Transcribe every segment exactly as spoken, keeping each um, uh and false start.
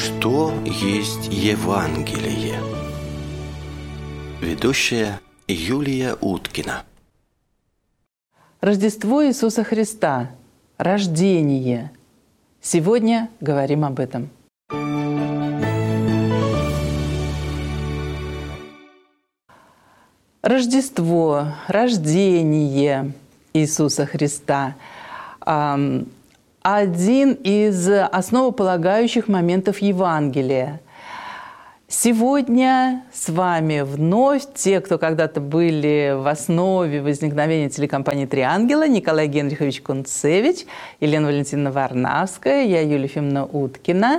Что есть Евангелие? Ведущая Юлия Уткина. Рождество Иисуса Христа. Рождение. Сегодня говорим об этом. Рождество, рождение Иисуса Христа – один из основополагающих моментов Евангелия. Сегодня с вами вновь те, кто когда-то были в основе возникновения телекомпании «Три ангела», Николай Генрихович Кунцевич, Елена Валентиновна Варнавская, я Юлия Ефимовна Уткина.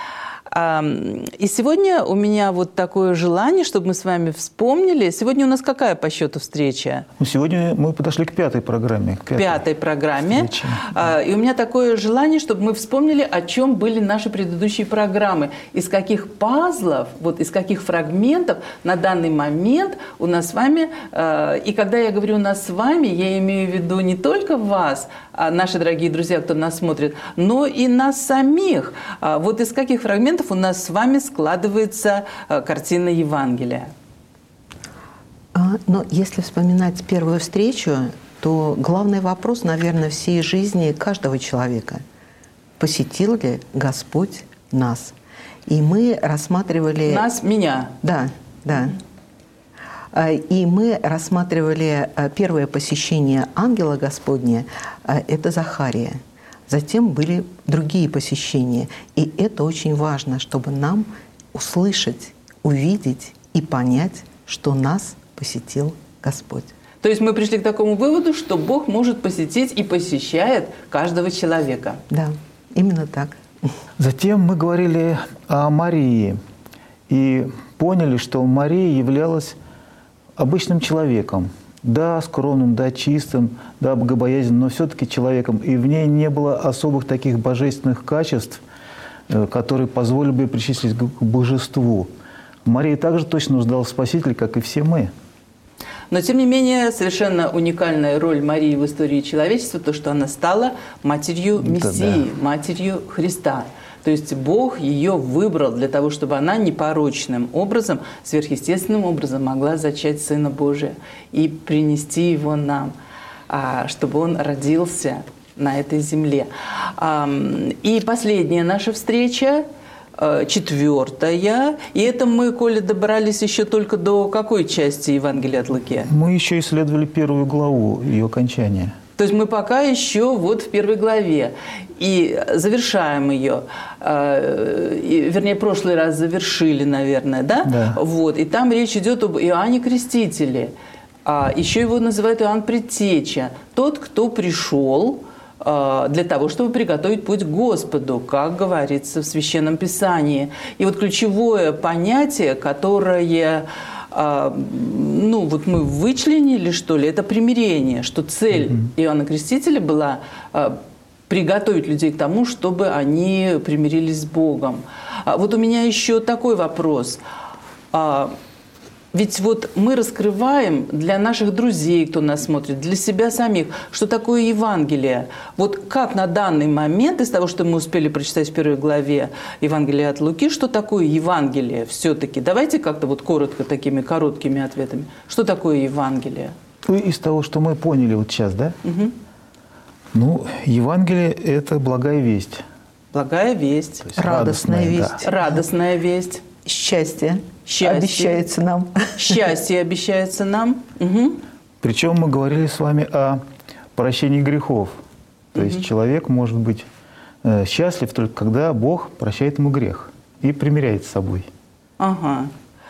И сегодня у меня вот такое желание, чтобы мы с вами вспомнили. Сегодня у нас какая по счету встреча? Ну, сегодня мы подошли к пятой программе. К пятой, пятой программе. Встрече. И у меня такое желание, чтобы мы вспомнили, о чем были наши предыдущие программы. Из каких пазлов, вот из каких фрагментов на данный момент у нас с вами. И когда я говорю «у нас с вами», я имею в виду не только вас, наши дорогие друзья, кто нас смотрит, но и нас самих. Вот из каких фрагментов у нас с вами складывается картина Евангелия? Но если вспоминать первую встречу, то главный вопрос, наверное, всей жизни каждого человека – посетил ли Господь нас? И мы рассматривали… Нас, меня. Да, да. И мы рассматривали первое посещение ангела Господня – это Захария. Затем были другие посещения. И это очень важно, чтобы нам услышать, увидеть и понять, что нас посетил Господь. То есть мы пришли к такому выводу, что Бог может посетить и посещает каждого человека. Да, именно так. Затем мы говорили о Марии и поняли, что Мария являлась обычным человеком. Да, скромным, да, чистым, да, богобоязненным, но все-таки человеком. И в ней не было особых таких божественных качеств, которые позволили бы причислить к божеству. Мария также точно нуждалась в Спасителе, как и все мы. Но, тем не менее, совершенно уникальная роль Марии в истории человечества, то, что она стала матерью Мессии, да, да. матерью Христа. То есть Бог ее выбрал для того, чтобы она непорочным образом, сверхъестественным образом могла зачать Сына Божия и принести его нам, чтобы он родился на этой земле. И последняя наша встреча, четвертая, и это мы, Коля, добрались еще только до какой части Евангелия от Луки? Мы еще исследовали первую главу, ее окончания. То есть мы пока еще вот в первой главе и завершаем ее, э, вернее, прошлый раз завершили, наверное, да? Да. Вот, и там речь идет об Иоанне Крестителе. А еще его называют Иоанн Предтеча, тот, кто пришел э, для того, чтобы приготовить путь к Господу, как говорится в Священном Писании. И вот ключевое понятие, которое… ну, вот мы вычленили, что ли, это примирение, что цель mm-hmm. Иоанна Крестителя была а, приготовить людей к тому, чтобы они примирились с Богом. А, вот у меня еще такой вопрос. А, ведь вот мы раскрываем для наших друзей, кто нас смотрит, для себя самих, что такое Евангелие. Вот как на данный момент, из того, что мы успели прочитать в первой главе Евангелия от Луки, что такое Евангелие все-таки? Давайте как-то вот коротко, такими короткими ответами. Что такое Евангелие? Из того, что мы поняли вот сейчас, да? Угу. Ну, Евангелие – это благая весть. Благая весть. Радостная, радостная весть. Да. Радостная весть. Счастье. Счастье обещается нам. Счастье обещается нам. Угу. Причем мы говорили с вами о прощении грехов. То угу. есть человек может быть э, счастлив только когда Бог прощает ему грех и примиряет с собой. Ага.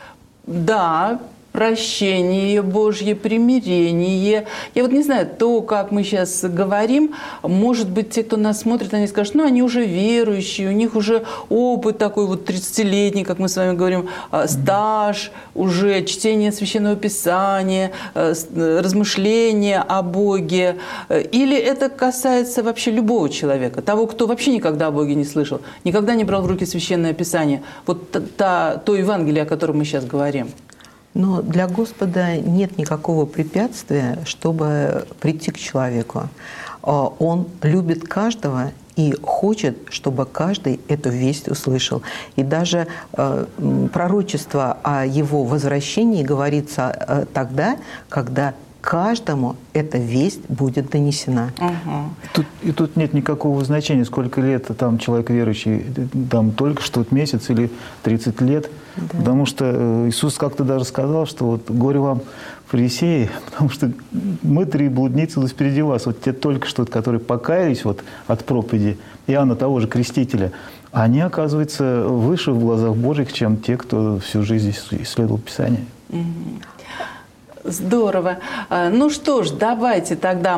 Да, прощение Божье, примирение. Я вот не знаю, то, как мы сейчас говорим, может быть, те, кто нас смотрит, они скажут, ну, они уже верующие, у них уже опыт такой вот тридцатилетний, как мы с вами говорим, стаж, уже чтение Священного Писания, размышления о Боге. Или это касается вообще любого человека, того, кто вообще никогда о Боге не слышал, никогда не брал в руки Священное Писание. Вот та, то Евангелие, о котором мы сейчас говорим. Но для Господа нет никакого препятствия, чтобы прийти к человеку. Он любит каждого и хочет, чтобы каждый эту весть услышал. И даже э, пророчество о его возвращении говорится э, тогда, когда каждому эта весть будет донесена. Ага. Тут, и тут нет никакого значения, сколько лет там человек верующий, там только что вот месяц или тридцать лет. Да. Потому что Иисус как-то даже сказал, что вот горе вам, фарисеи, потому что мы три блудницы идут впереди вас. Вот те только что, которые покаялись вот от проповеди Иоанна, того же Крестителя, они, оказывается, выше в глазах Божьих, чем те, кто всю жизнь исследовал Писание. Здорово. Ну что ж, давайте тогда